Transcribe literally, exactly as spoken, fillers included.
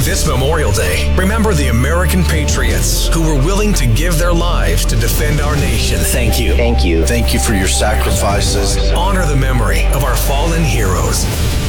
This Memorial Day, remember the American patriots who were willing to give their lives to defend our nation. Thank you. Thank you. Thank you for your sacrifices. Honor the memory of our fallen heroes.